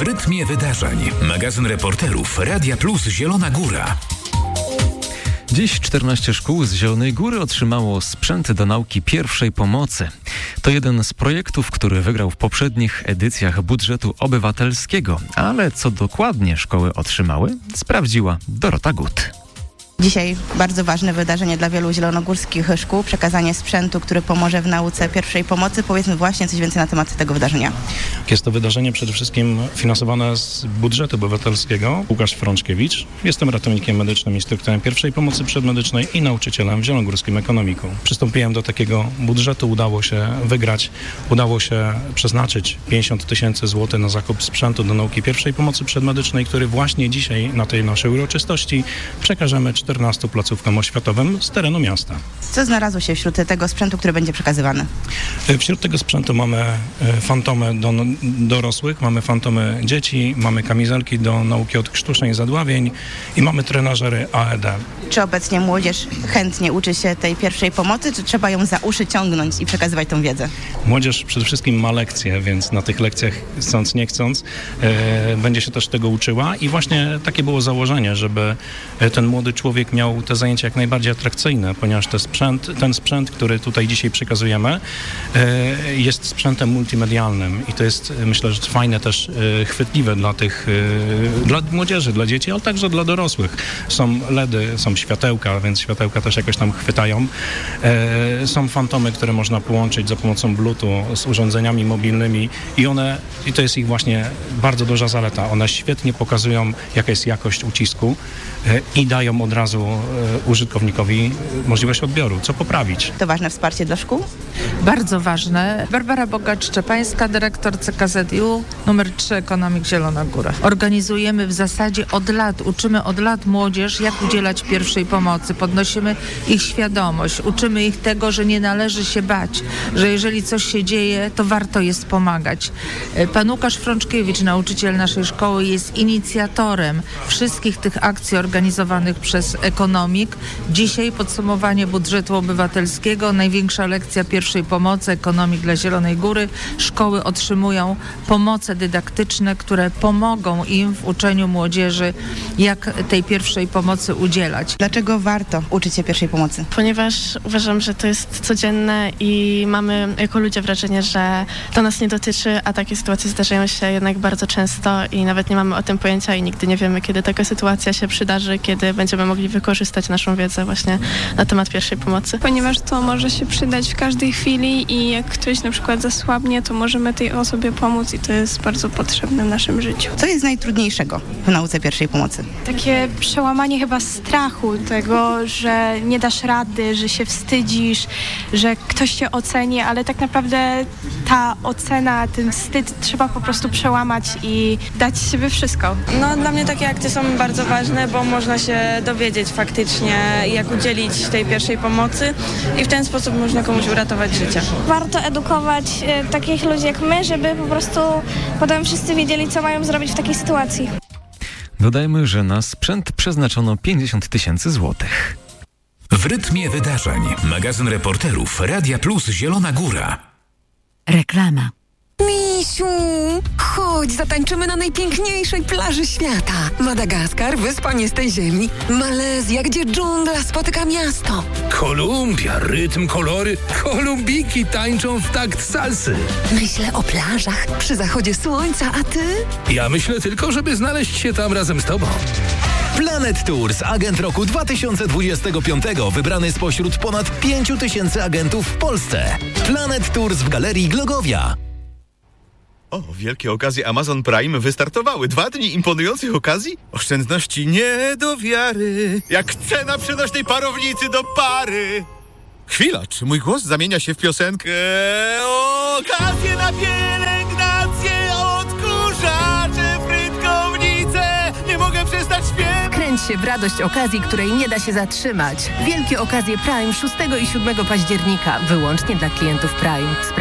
W rytmie wydarzeń. Magazyn reporterów Radia Plus Zielona Góra. Dziś 14 szkół z Zielonej Góry otrzymało sprzęt do nauki pierwszej pomocy. To jeden z projektów, który wygrał w poprzednich edycjach budżetu obywatelskiego. Ale co dokładnie szkoły otrzymały, sprawdziła Dorota Gut. Dzisiaj bardzo ważne wydarzenie dla wielu zielonogórskich szkół, przekazanie sprzętu, który pomoże w nauce pierwszej pomocy. Powiedzmy właśnie coś więcej na temat tego wydarzenia. Jest to wydarzenie przede wszystkim finansowane z budżetu obywatelskiego. Łukasz Frączkiewicz. Jestem ratownikiem medycznym, instruktorem pierwszej pomocy przedmedycznej i nauczycielem w zielonogórskim ekonomiku. Przystąpiłem do takiego budżetu, udało się wygrać, udało się przeznaczyć 50 000 złotych na zakup sprzętu do nauki pierwszej pomocy przedmedycznej, który właśnie dzisiaj na tej naszej uroczystości przekażemy 14 placówkom oświatowym z terenu miasta. Co znalazło się wśród tego sprzętu, który będzie przekazywany? Wśród tego sprzętu mamy fantomy do dorosłych, mamy fantomy dzieci, mamy kamizelki do nauki od krztuszeń i zadławień i mamy trenażery AED. Czy obecnie młodzież chętnie uczy się tej pierwszej pomocy, czy trzeba ją za uszy ciągnąć i przekazywać tą wiedzę? Młodzież przede wszystkim ma lekcje, więc na tych lekcjach, chcąc nie chcąc, będzie się też tego uczyła i właśnie takie było założenie, żeby ten młody człowiek miał te zajęcia jak najbardziej atrakcyjne, ponieważ ten sprzęt, który tutaj dzisiaj przekazujemy, jest sprzętem multimedialnym i to jest, myślę, że fajne też, chwytliwe dla młodzieży, dla dzieci, ale także dla dorosłych. Są LEDy, są światełka, więc światełka też jakoś tam chwytają. Są fantomy, które można połączyć za pomocą Bluetooth z urządzeniami mobilnymi i to jest ich właśnie bardzo duża zaleta. One świetnie pokazują, jaka jest jakość ucisku i dają od razu użytkownikowi możliwość odbioru. Co poprawić? To ważne wsparcie dla szkół? Bardzo ważne. Barbara Bogacz-Szczepańska, dyrektor CKZU, numer 3, Ekonomik Zielona Góra. Organizujemy w zasadzie od lat, uczymy od lat młodzież, jak udzielać pierwszej pomocy. Podnosimy ich świadomość, uczymy ich tego, że nie należy się bać, że jeżeli coś się dzieje, to warto jest pomagać. Pan Łukasz Frączkiewicz, nauczyciel naszej szkoły, jest inicjatorem wszystkich tych akcji organizowanych przez Ekonomik. Dzisiaj podsumowanie budżetu obywatelskiego, największa lekcja pierwszej pomocy, Ekonomik dla Zielonej Góry. Szkoły otrzymują pomoce dydaktyczne, które pomogą im w uczeniu młodzieży, jak tej pierwszej pomocy udzielać. Dlaczego warto uczyć się pierwszej pomocy? Ponieważ uważam, że to jest codzienne i mamy jako ludzie wrażenie, że to nas nie dotyczy, a takie sytuacje zdarzają się jednak bardzo często i nawet nie mamy o tym pojęcia i nigdy nie wiemy, kiedy taka sytuacja się przydarzy, kiedy będziemy mogli wykorzystać naszą wiedzę właśnie na temat pierwszej pomocy. Ponieważ to może się przydać w każdej chwili i jak ktoś na przykład zasłabnie, to możemy tej osobie pomóc i to jest bardzo potrzebne w naszym życiu. Co jest najtrudniejszego w nauce pierwszej pomocy? Takie przełamanie chyba strachu tego, że nie dasz rady, że się wstydzisz, że ktoś cię oceni, ale tak naprawdę ta ocena, ten wstyd trzeba po prostu przełamać i dać z siebie wszystko. No dla mnie takie akcje są bardzo ważne, bo można się dowiedzieć faktycznie, jak udzielić tej pierwszej pomocy i w ten sposób można komuś uratować życie. Warto edukować takich ludzi jak my, żeby po prostu potem wszyscy wiedzieli, co mają zrobić w takiej sytuacji. Dodajmy, że na sprzęt przeznaczono 50 000 złotych. W rytmie wydarzeń. Magazyn reporterów Radia Plus Zielona Góra. Reklama. Misiu, chodź, zatańczymy na najpiękniejszej plaży świata. Madagaskar, wyspa nie z tej ziemi. Malezja, gdzie dżungla spotyka miasto. Kolumbia, rytm, kolory. Kolumbiki tańczą w takt salsy. Myślę o plażach przy zachodzie słońca, a ty? Ja myślę tylko, żeby znaleźć się tam razem z tobą. Planet Tours, agent roku 2025, wybrany spośród ponad 5 000 agentów w Polsce. Planet Tours w Galerii Glogowia. O, wielkie okazje Amazon Prime wystartowały. 2 dni imponujących okazji? Oszczędności nie do wiary. Jak cena przenośnej parownicy do pary. Chwila, czy mój głos zamienia się w piosenkę? Okazje na pielęgnację, odkurzacze, frytkownice. Nie mogę przestać śpiewać. Wkręć się w radość okazji, której nie da się zatrzymać. Wielkie okazje Prime 6 i 7 października. Wyłącznie dla klientów Prime.